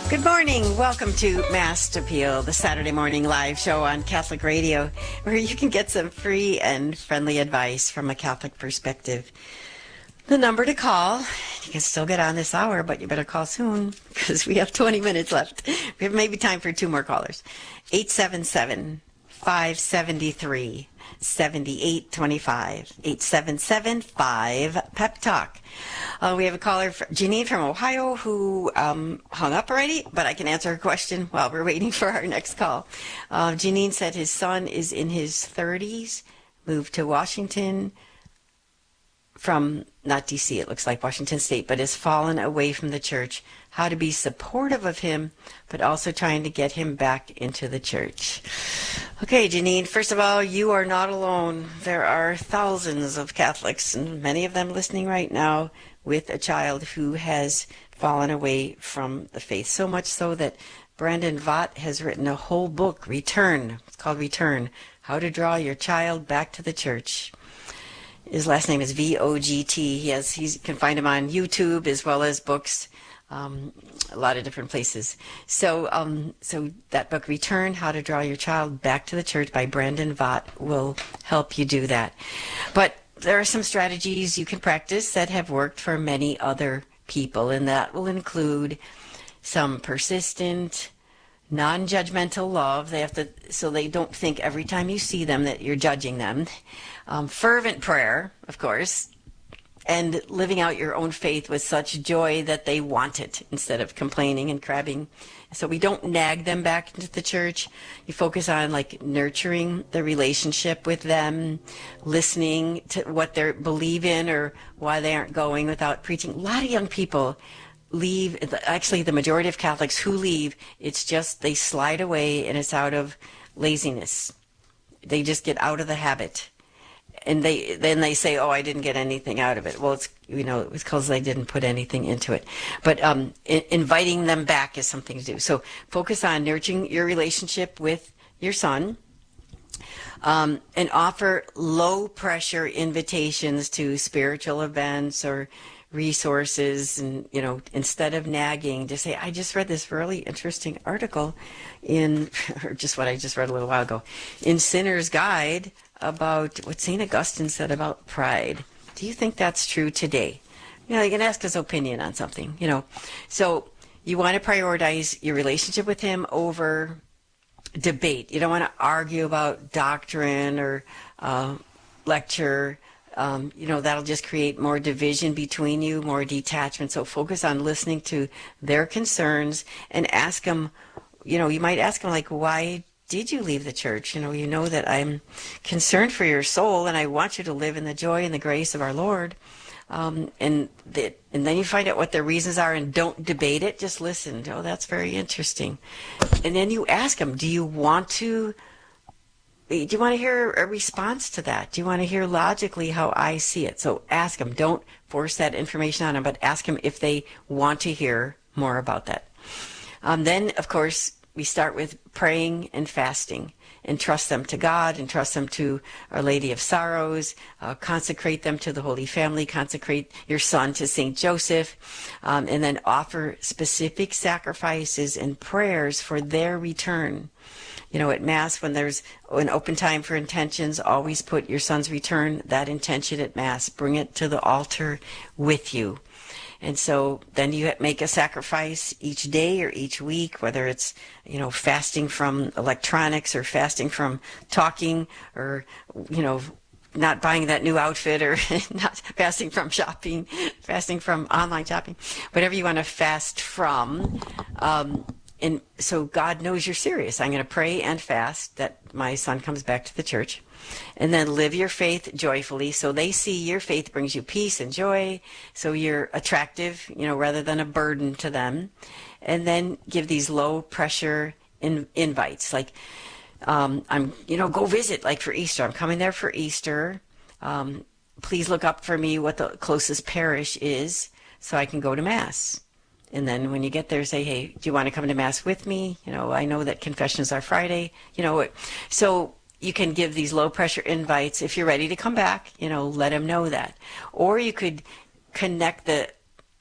Good morning. Welcome to Mass Appeal, the Saturday morning live show on Catholic Radio, where you can get some free and friendly advice from a Catholic perspective. The number to call, you can still get on this hour, but you better call soon because we have 20 minutes left. We have maybe time for two more callers. 877-573-7825. 877-5-PEP-TALK. We have a caller, Janine from Ohio, who hung up already, but I can answer her question while we're waiting for our next call. Janine said his son is in his 30s, moved to Washington from, not D.C., it looks like Washington State, but has fallen away from the church. How to be supportive of him, but also trying to get him back into the church. Okay, Janine, first of all, you are not alone. There are thousands of Catholics, and many of them listening right now, with a child who has fallen away from the faith. So much so that Brandon Vogt has written a whole book, Return. It's called Return, How to Draw Your Child Back to the Church. His last name is V-O-G-T. You can find him on YouTube as well as books, a lot of different places. So that book, Return, How to Draw Your Child Back to the Church by Brandon Vogt will help you do that. But there are some strategies you can practice that have worked for many other people, and that will include some persistent, non-judgmental love. So they don't think every time you see them that you're judging them. Fervent prayer, of course, and living out your own faith with such joy that they want it instead of complaining and crabbing. So we don't nag them back into the church. You focus on nurturing the relationship with them, listening to what they believe in or why they aren't going without preaching. A lot of young people leave. Actually, the majority of Catholics who leave, it's just they slide away and it's out of laziness. They just get out of the habit. And then they say, "Oh, I didn't get anything out of it." Well, it's because they didn't put anything into it. But inviting them back is something to do. So focus on nurturing your relationship with your son, and offer low pressure invitations to spiritual events or resources. And instead of nagging, just say, "I just read this really interesting article or just what I just read a little while ago, in Sinner's Guide, about what St. Augustine said about pride. Do you think that's true today?" You can ask his opinion on something, So you want to prioritize your relationship with him over debate. You don't want to argue about doctrine or lecture. That'll just create more division between you, more detachment. So focus on listening to their concerns and ask them, you might ask them, why did you leave the church? You know that I'm concerned for your soul and I want you to live in the joy and the grace of our Lord. And then you find out what their reasons are and don't debate it. Just listen. Oh, that's very interesting. And then you ask them, do you want to hear a response to that? Do you want to hear logically how I see it? So ask them. Don't force that information on them, but ask them if they want to hear more about that. Then, of course, we start with praying and fasting, and trust them to God and trust them to Our Lady of Sorrows. Consecrate them to the Holy Family. Consecrate your son to St. Joseph, and then offer specific sacrifices and prayers for their return. At Mass, when there's an open time for intentions, always put your son's return, that intention at Mass. Bring it to the altar with you. And so then you make a sacrifice each day or each week, whether it's, fasting from electronics or fasting from talking or, not buying that new outfit or not fasting from shopping, fasting from online shopping, whatever you want to fast from. And so God knows you're serious. I'm going to pray and fast that my son comes back to the church. And then live your faith joyfully. So they see your faith brings you peace and joy. So you're attractive, rather than a burden to them. And then give these low pressure invites. Go visit, for Easter. I'm coming there for Easter. Please look up for me what the closest parish is so I can go to Mass. And then when you get there, say, "Hey, do you want to come to Mass with me? I know that confessions are Friday." So you can give these low pressure invites. If you're ready to come back, let them know that. Or you could connect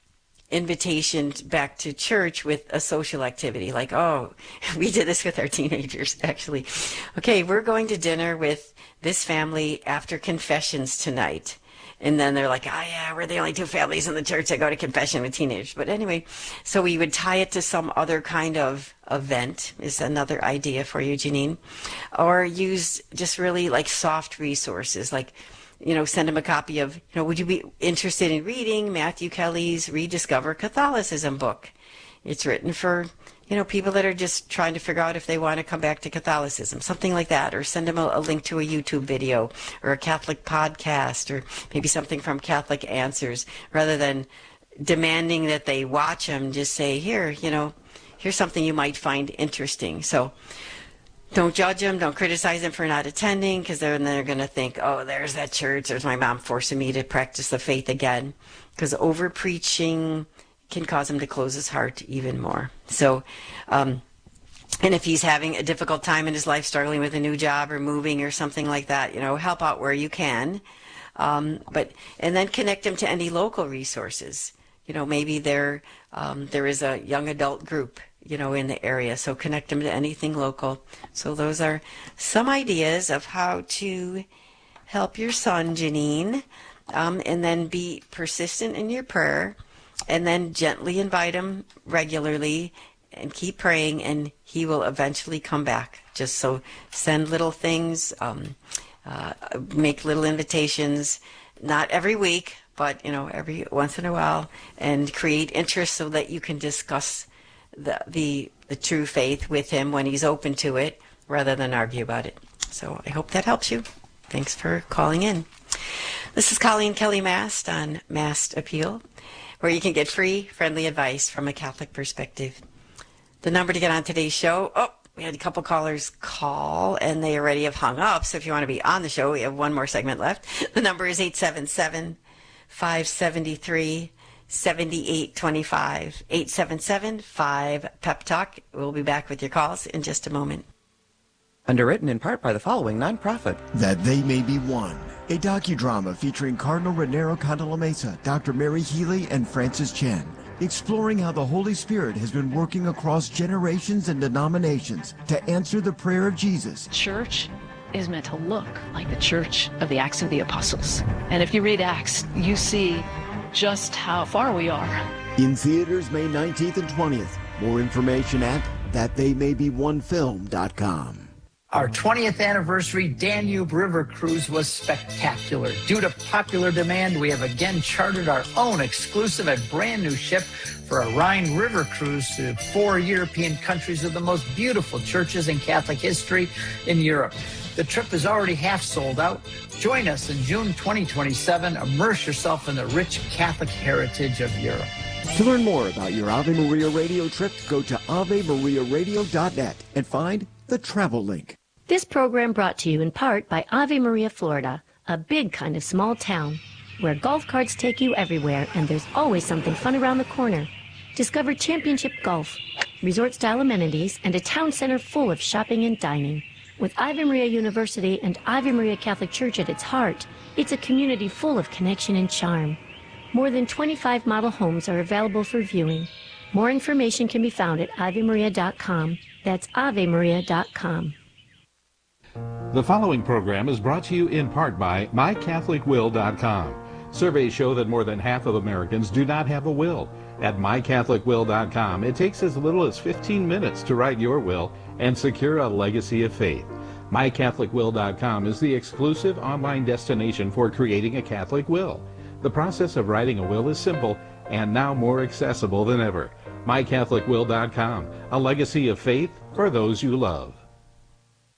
invitation back to church with a social activity. Like, oh, we did this with our teenagers, actually. Okay, we're going to dinner with this family after confessions tonight. And then they're like, oh yeah, we're the only two families in the church that go to confession with teenagers. But anyway, so we would tie it to some other kind of event is another idea for you, Janine. Or use just really like soft resources, like, send them a copy of, would you be interested in reading Matthew Kelly's Rediscover Catholicism book? It's written for, people that are just trying to figure out if they want to come back to Catholicism, something like that. Or send them a link to a YouTube video or a Catholic podcast or maybe something from Catholic Answers. Rather than demanding that they watch them, just say, here, here's something you might find interesting. So don't judge them. Don't criticize them for not attending, because then they're going to think, oh, there's that church. There's my mom forcing me to practice the faith again. Because over-preaching can cause him to close his heart even more. So, and if he's having a difficult time in his life, struggling with a new job or moving or something like that, help out where you can. And then connect him to any local resources. Maybe there is a young adult group in the area. So connect them to anything local. So those are some ideas of how to help your son, Janine, and then be persistent in your prayer, and then gently invite him regularly and keep praying, and he will eventually come back. Just so send little things, make little invitations, not every week, but every once in a while, and create interest so that you can discuss the true faith with him when he's open to it, rather than argue about it. So I hope that helps you. Thanks for calling in. This is Colleen Kelly Mast on Mast Appeal, where you can get free, friendly advice from a Catholic perspective. The number to get on today's show, we had a couple callers call, and they already have hung up, so if you want to be on the show, we have one more segment left. The number is 877-573-7825, 877-5-PEP-TALK. We'll be back with your calls in just a moment. Underwritten in part by the following nonprofit. That They May Be One, a docudrama featuring Cardinal Raniero Cantalamessa, Dr. Mary Healy, and Francis Chen, exploring how the Holy Spirit has been working across generations and denominations to answer the prayer of Jesus. Church is meant to look like the church of the Acts of the Apostles. And if you read Acts, you see just how far we are. In theaters May 19th and 20th. More information at thattheymay-be-one-film.com. Our 20th anniversary Danube River Cruise was spectacular. Due to popular demand, we have again chartered our own exclusive and brand new ship for a Rhine River Cruise to 4 European countries with the most beautiful churches in Catholic history in Europe. The trip is already half sold out. Join us in June 2027. Immerse yourself in the rich Catholic heritage of Europe. To learn more about your Ave Maria radio trip, go to AveMariaRadio.net and find the travel link. This program brought to you in part by Ave Maria, Florida, a big kind of small town where golf carts take you everywhere and there's always something fun around the corner. Discover championship golf, resort-style amenities, and a town center full of shopping and dining. With Ave Maria University and Ave Maria Catholic Church at its heart, it's a community full of connection and charm. More than 25 model homes are available for viewing. More information can be found at AveMaria.com. That's AveMaria.com. The following program is brought to you in part by MyCatholicWill.com. Surveys show that more than half of Americans do not have a will. At MyCatholicWill.com, it takes as little as 15 minutes to write your will and secure a legacy of faith. MyCatholicWill.com is the exclusive online destination for creating a Catholic will. The process of writing a will is simple and now more accessible than ever. MyCatholicWill.com, a legacy of faith for those you love.